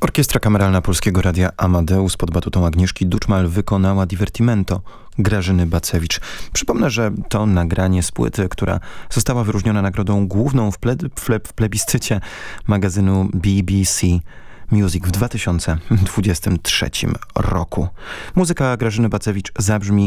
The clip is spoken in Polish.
Orkiestra Kameralna Polskiego Radia Amadeus pod batutą Agnieszki Duczmal wykonała Divertimento Grażyny Bacewicz. Przypomnę, że to nagranie z płyty, która została wyróżniona nagrodą główną w plebiscycie magazynu BBC Music w 2023 roku. Muzyka Grażyny Bacewicz zabrzmi